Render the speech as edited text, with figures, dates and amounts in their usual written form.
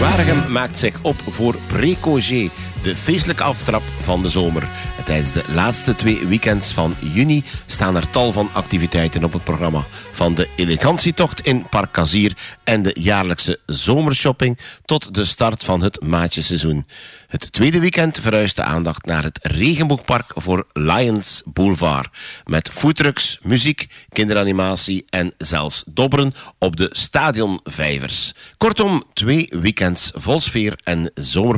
Waregem maakt zich op voor Précogé, de feestelijke aftrap van de zomer. En tijdens de laatste 2 weekends van juni staan er tal van activiteiten op het programma. Van de elegantietocht in Park Kazier en de jaarlijkse zomershopping tot de start van het maatjeseizoen. Het tweede weekend verhuist de aandacht naar het Regenboogpark voor Lions Boulevard. Met foodtrucks, muziek, kinderanimatie en zelfs dobberen op de stadionvijvers. Kortom, 2 weekends vol sfeer en zomer